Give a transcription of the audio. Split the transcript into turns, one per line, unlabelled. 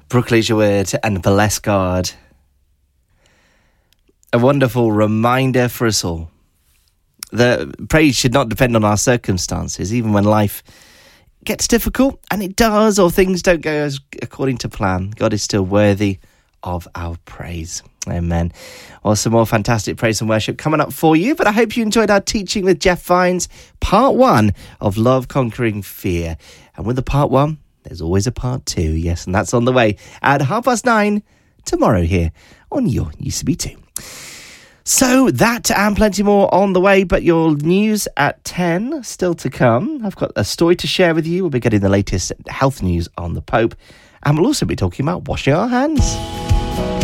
Brooke Leisurewood and Bless God. A wonderful reminder for us all. The praise should not depend on our circumstances, even when life gets difficult, and it does, or things don't go as according to plan. God is still worthy of our praise. Amen. Well, some more fantastic praise and worship coming up for you, but I hope you enjoyed our teaching with Jeff Vines, part 1 of Love Conquering Fear. And with the part 1, there's always a part 2, yes, and that's on the way at 9:30 tomorrow here on your UCB2. So that and plenty more on the way, but your news at 10 still to come. I've got a story to share with you. We'll be getting the latest health news on the Pope, and we'll also be talking about washing our hands.